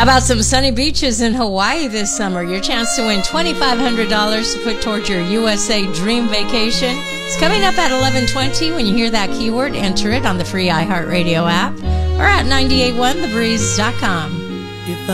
about some sunny beaches in Hawaii this summer? Your chance to win $2,500 to put towards your USA Dream Vacation. It's coming up at 11:20. When you hear that keyword, enter it on the free iHeartRadio app or at 981thebreeze.com.